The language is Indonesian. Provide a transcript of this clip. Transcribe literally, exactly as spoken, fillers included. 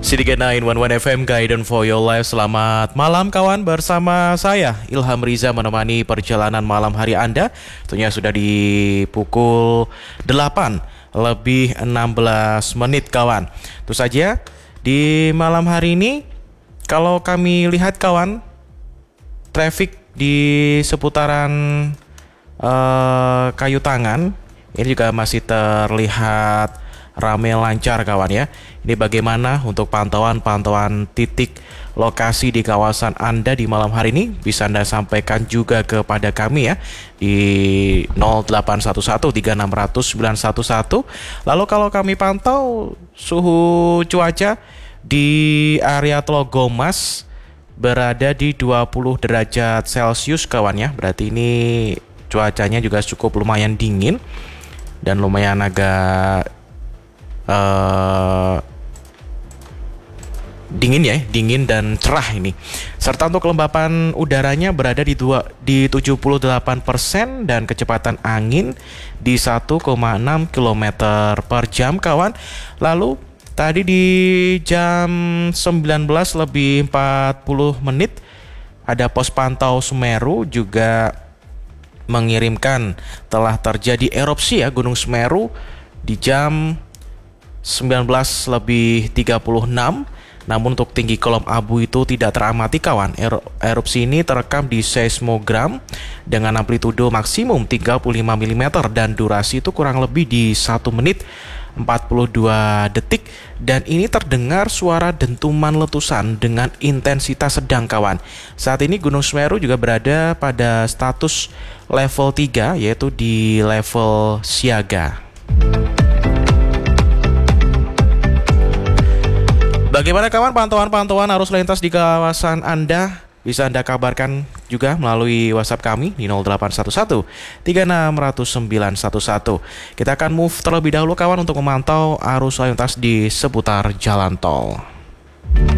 City sembilan satu satu F M Guidance for Your Life. Selamat malam kawan, bersama saya Ilham Riza menemani perjalanan malam hari Anda. Tentunya sudah di pukul delapan lebih enam belas menit kawan. Itu saja di malam hari ini kalau kami lihat kawan, traffic di seputaran uh, Kayu Tangan ini juga masih terlihat ramai lancar kawan ya. Ini bagaimana untuk pantauan-pantauan titik lokasi di kawasan Anda di malam hari ini, bisa Anda sampaikan juga kepada kami ya di nol delapan satu satu tiga enam nol nol sembilan satu satu. Lalu kalau kami pantau suhu cuaca di area Tlogomas berada di dua puluh derajat Celcius kawan ya. Berarti ini cuacanya juga cukup lumayan dingin dan lumayan agak Uh, dingin ya, dingin dan cerah ini. Serta untuk kelembapan udaranya berada di dua di tujuh puluh delapan persen dan kecepatan angin di satu koma enam kilometer per jam kawan. Lalu tadi di jam sembilan belas lebih empat puluh menit ada pos pantau Semeru juga mengirimkan telah terjadi erupsi ya Gunung Semeru di jam sembilan belas lebih tiga puluh enam. Namun untuk tinggi kolom abu itu tidak teramati kawan. Er- erupsi ini terekam di seismogram dengan amplitudo maksimum tiga puluh lima milimeter dan durasi itu kurang lebih di satu menit empat puluh dua detik. Dan ini terdengar suara dentuman letusan dengan intensitas sedang kawan. Saat ini Gunung Semeru juga berada pada status level tiga, yaitu di level siaga. Bagaimana kawan pantauan-pantauan arus lintas di kawasan Anda? Bisa Anda kabarkan juga melalui WhatsApp kami di nol delapan satu satu tiga enam nol nol sembilan satu satu. Kita akan move terlebih dahulu kawan untuk memantau arus lintas di seputar jalan tol.